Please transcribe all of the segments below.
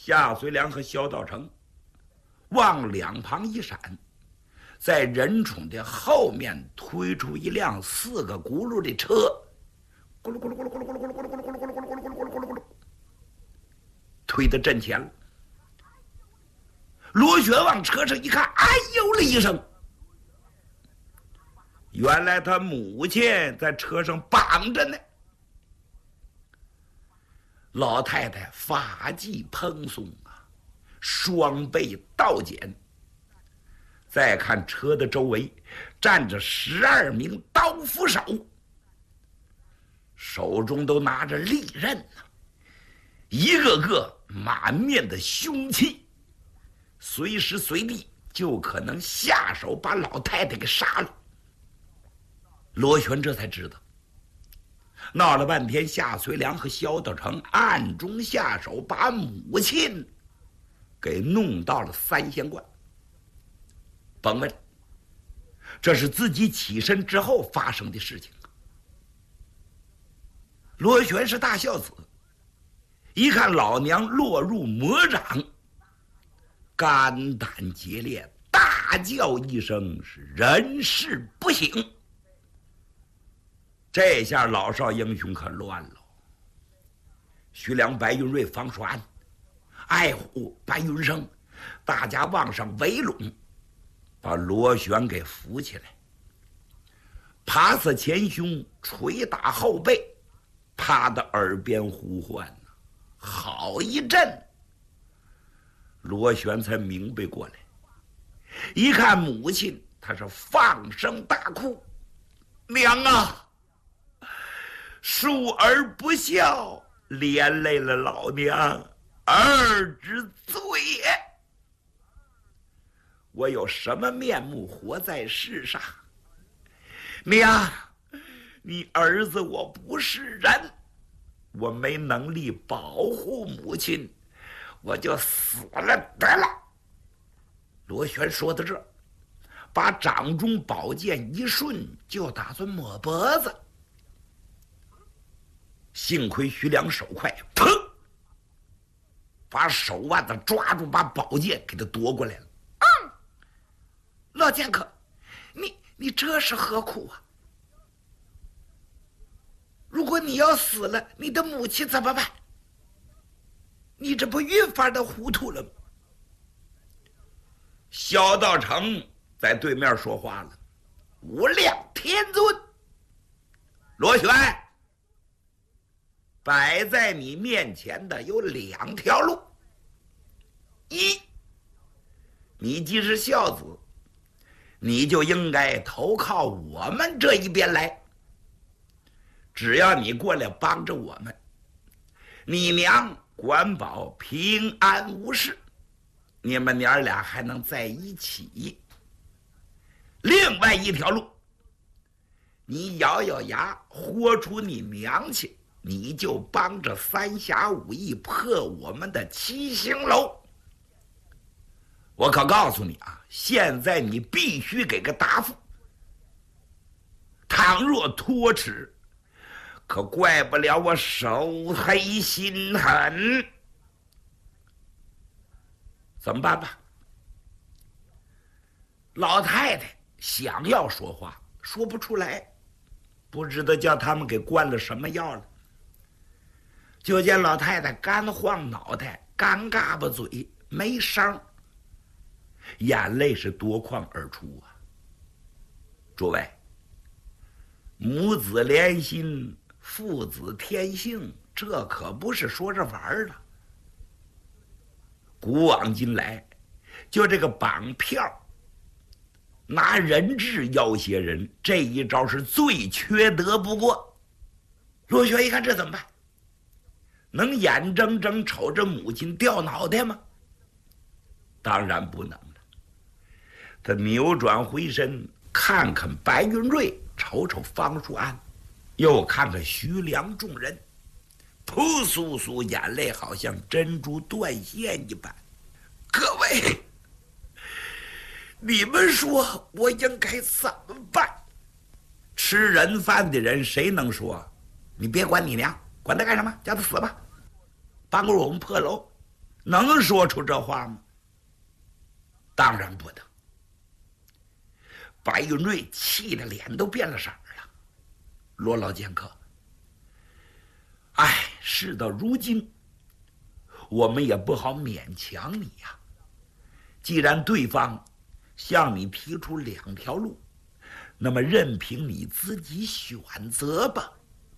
夏遂良和萧道成往两旁一闪，在任冲的后面推出一辆4个轱辘的车，咕噜咕噜咕噜咕噜咕噜咕噜咕噜咕噜咕噜咕噜咕噜咕噜咕噜，推到阵前了。罗旋往车上一看，哎呦了一声，原来他母亲在车上绑着呢。老太太发髻蓬松啊，双背倒剪。再看车的周围站着12名刀斧手，手中都拿着利刃呢，一个个满面的凶气，随时随地就可能下手把老太太给杀了。罗旋这才知道，闹了半天，夏遂良和萧道成暗中下手，把母亲给弄到了三仙观。甭问，这是自己起身之后发生的事情。罗旋是大孝子，一看老娘落入魔掌，肝胆结裂，大叫一声，是人事不省。这下老少英雄可乱了。徐良、白云瑞、方叔安、爱虎、白云生，大家往上围拢，把罗旋给扶起来，爬死前胸，捶打后背，他的耳边呼唤呢，好一阵，罗旋才明白过来。一看母亲，他是放声大哭：“娘啊！恕儿不孝，连累了老娘，儿之罪也。我有什么面目活在世上？娘，你儿子我不是人，我没能力保护母亲，我就死了得了。”罗旋说到这，把掌中宝剑一顺，就打算抹脖子。幸亏徐良手快，腾，把手腕子抓住，把宝剑给他夺过来了。老剑客，你这是何苦啊？如果你要死了，你的母亲怎么办？你这不越发的糊涂了吗？萧道成在对面说话了：“无量天尊，罗旋，摆在你面前的有2条路。一，你既是孝子，你就应该投靠我们这一边来。只要你过来帮着我们，你娘管保平安无事，你们娘俩还能在一起。另外一条路，你咬咬牙豁出你娘去，你就帮着三侠五义破我们的七星楼。我可告诉你啊，现在你必须给个答复。倘若脱迟，可怪不了我手黑心狠。怎么办吧？老太太想要说话，说不出来，不知道叫他们给灌了什么药了。就见老太太干晃脑袋，干嘎巴嘴，没声，眼泪是夺眶而出啊！诸位，母子连心，父子天性，这可不是说着玩的。古往今来，就这个绑票拿人质要挟人，这一招是最缺德不过。罗旋一看这怎么办？能眼睁睁瞅着母亲掉脑袋吗？当然不能了。他扭转回身，看看白云瑞，瞅瞅方叔安，又看看徐良众人，扑簌簌眼泪好像珍珠断线一般。各位，你们说我应该怎么办？吃人饭的人谁能说你别管你娘，管他干什么？叫他死吧，帮助我们破楼， 能说出这话吗？当然不能。白云瑞气得脸都变了色了。罗老剑客，哎，事到如今，我们也不好勉强你呀。既然对方向你提出2条路，那么任凭你自己选择吧。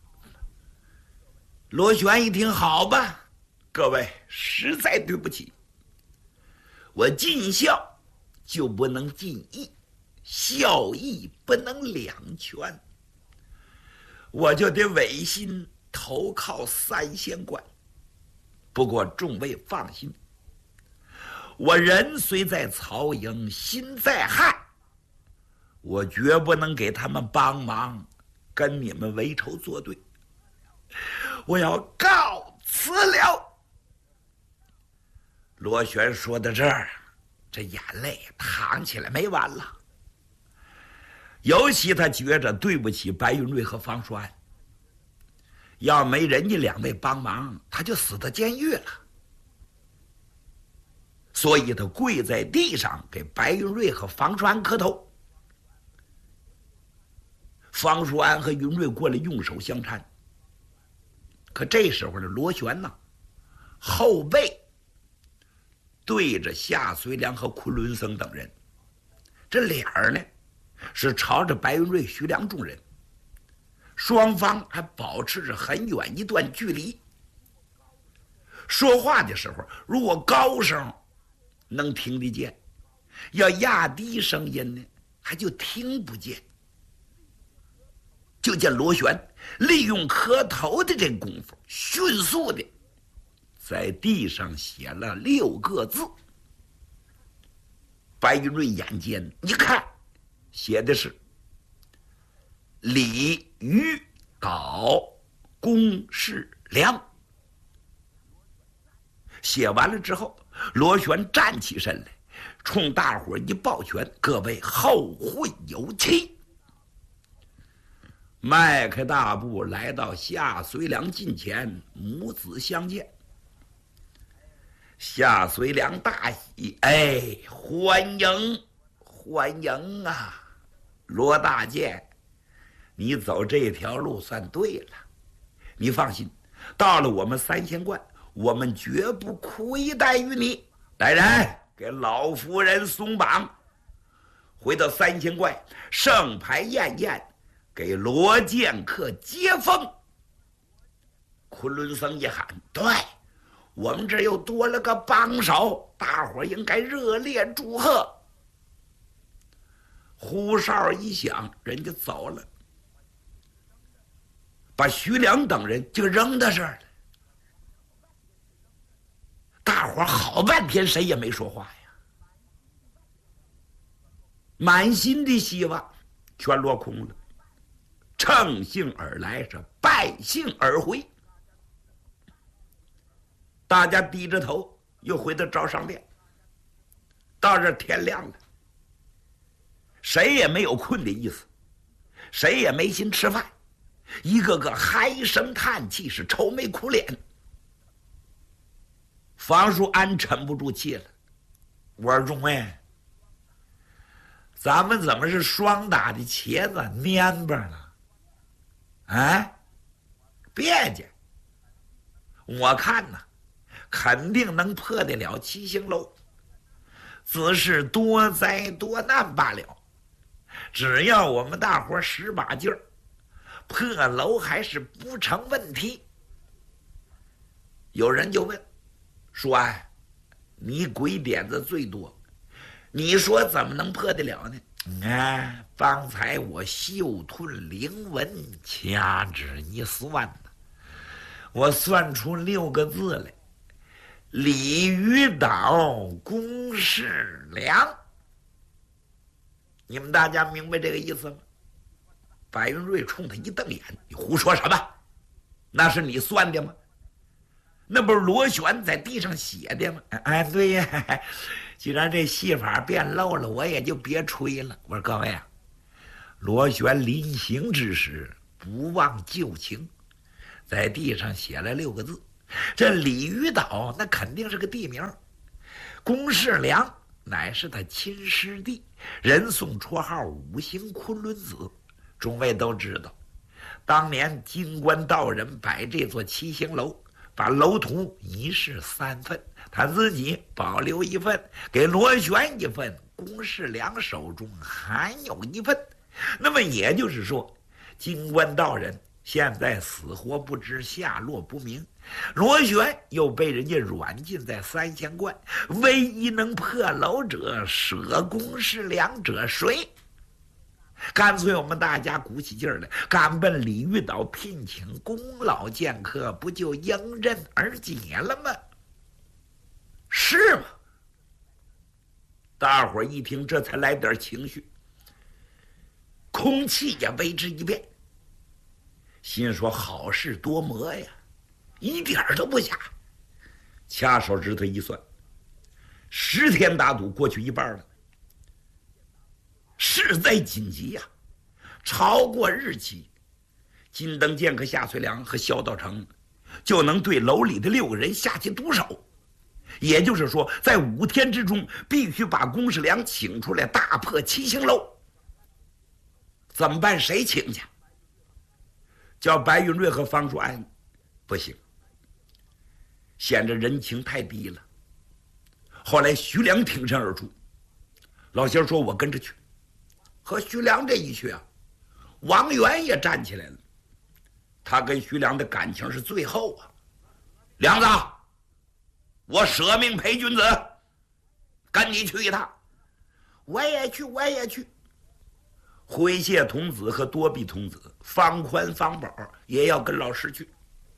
罗旋一听，好吧，各位实在对不起，我尽孝就不能尽义，孝义不能两全，我就得违心投靠3仙观。不过众位放心，我人虽在曹营，心在汉，我绝不能给他们帮忙，跟你们为仇作对。我要告辞了。罗旋说到这儿，这眼泪淌起来没完了。尤其他觉着对不起白云瑞和方叔安，要没人家2位帮忙，他就死到监狱了。所以他跪在地上给白云瑞和方叔安磕头。方叔安和云瑞过来用手相搀。可这时候的罗旋呢，后背对着夏随良和昆仑僧等人，这脸儿呢是朝着白云瑞、徐良众人，双方还保持着很远一段距离。说话的时候，如果高声能听得见，要压低声音呢，还就听不见。就见罗旋利用磕头的这功夫，迅速的在地上写了6个字。白云瑞眼尖一看，写的是李于岛公事良。写完了之后，罗旋站起身来，冲大伙一抱拳：“各位后会有期。”迈开大步来到夏随良近前，母子相见。夏随良大喜：“哎，欢迎欢迎啊！罗大剑，你走这条路算对了。你放心，到了我们3仙观，我们绝不亏待于你。来人，给老夫人松绑。回到3仙观，盛牌宴宴，给罗剑客接风。”昆仑僧一喊：“对，我们这又多了个帮手，大伙应该热烈祝贺。”呼哨一响，人家走了，把徐良等人就扔到这儿了。大伙好半天谁也没说话呀，满心的希望全落空了。乘兴而来，是败兴而回。大家低着头又回到招商店。到这天亮了，谁也没有困的意思，谁也没心吃饭，一个个唉声叹气，是愁眉苦脸。方叔安沉不住气了：“我说众位，咱们怎么是双打的茄子蔫巴了？啊，别介！我看呐，肯定能破得了7星楼，只是多灾多难罢了。只要我们大伙使把劲儿，破楼还是不成问题。”有人就问：“叔安，你鬼点子最多，你说怎么能破得了呢？”方才我嗅吞灵文，掐指一算呢，我算出6个字来：鲤鱼岛公事良。你们大家明白这个意思吗？白云瑞冲他一瞪眼：“你胡说什么？那是你算的吗？那不是罗旋在地上写的吗？”“哎，对呀，既然这戏法变漏了，我也就别吹了。”我说各位啊，罗旋临行之时不忘旧情，在地上写了6个字： 这鲤鱼岛那肯定是个地名，龚世良乃是他亲师弟，人送绰号五行昆仑子。众位都知道，当年金官道人摆这座七星楼，把楼图一式3份，他自己保留1份，给罗旋1份，龚世良手中还有1份。那么也就是说，金官道人现在死活不知，下落不明，罗旋又被人家软禁在3仙观，唯一能破楼者，舍龚世良者谁？干脆我们大家鼓起劲儿来，赶奔鲤鱼岛聘请龚老剑客，不就迎刃而解了吗？是吗？大伙儿一听，这才来点情绪，空气也为之一变，心说好事多磨呀，一点都不假。掐手指头一算，10天打赌过去一半了，势在紧急呀！超过日期，金灯剑客夏遂良和萧道成就能对楼里的6个人下起毒手。也就是说，在5天之中，必须把龚世良请出来，大破七星楼。怎么办？谁请去？叫白云瑞和方叔安，不行，显着人情太低了。后来徐良挺身而出，老仙说：“我跟着去。”和徐良这一去啊，王元也站起来了。他跟徐良的感情是最后啊。梁子，我舍命陪君子，跟你去一趟。我也去，我也去。挥谢童子和多臂童子、方宽、方宝也要跟老师去。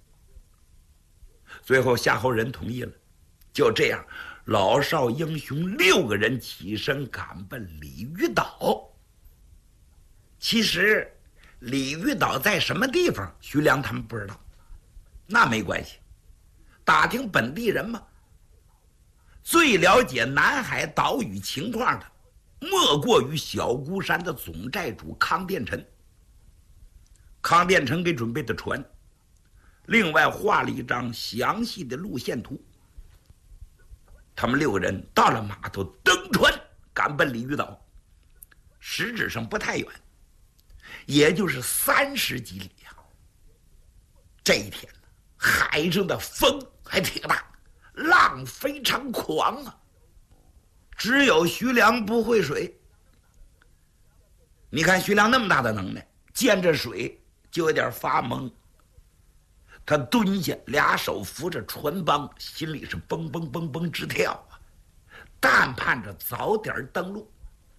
最后夏侯仁同意了，就这样，老少英雄6个人起身赶奔鲤鱼岛。其实鲤鱼岛在什么地方，徐良他们不知道，那没关系，打听本地人嘛。最了解南海岛屿情况的，莫过于小孤山的总寨主康殿臣。康殿臣给准备的船，另外画了一张详细的路线图。他们6个人到了码头，登船赶奔鲤鱼岛，实质上不太远，也就是30几里呀。这一天海上的风还挺大，浪非常狂啊。只有徐良不会水。你看徐良那么大的能耐，见着水就有点发懵。他蹲下，2手扶着船帮，心里是蹦蹦蹦蹦直跳啊，但盼着早点登陆。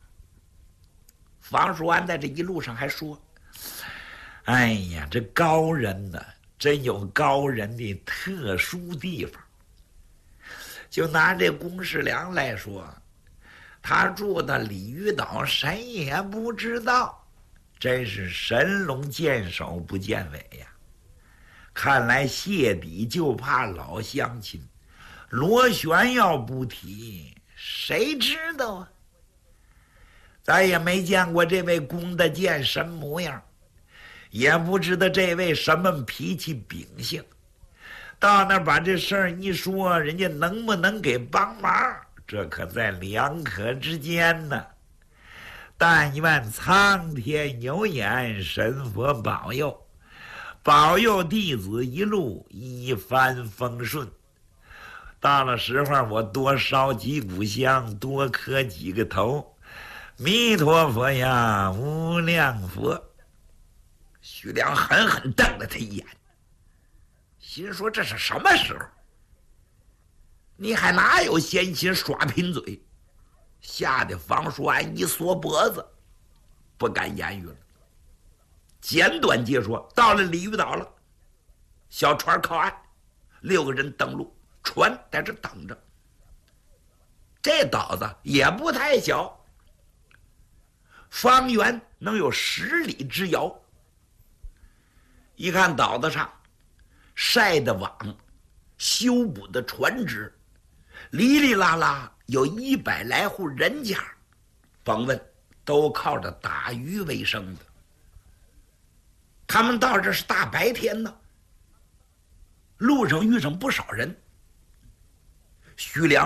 房叔安在这一路上还说：“哎呀，这高人呢，真有高人的特殊地方。就拿这龚世良来说，他住的鲤鱼岛，谁也不知道，真是神龙见首不见尾呀！看来谢底就怕老乡亲，螺旋要不提，谁知道啊？咱也没见过这位龚大剑什么模样，也不知道这位什么脾气秉性。到那儿把这事儿一说，人家能不能给帮忙，这可在两可之间呢。但愿苍天有眼，神佛保佑，保佑弟子一路一帆风顺。到了时候，我多烧几股香，多磕几个头。弥陀佛呀，无量佛！徐良狠狠瞪了他一眼，心说这是什么时候？你还哪有闲心耍贫嘴？吓得房叔安一缩脖子，不敢言语了。简短截说，到了鲤鱼岛了，小船靠岸，6个人登陆，船在这等着。这岛子也不太小，方圆能有10里之遥。一看岛子上晒的网，修补的船只，哩哩啦啦有100来户人家，甭问，都靠着打鱼为生的。他们到这是大白天呢， 路上遇上不少人。徐良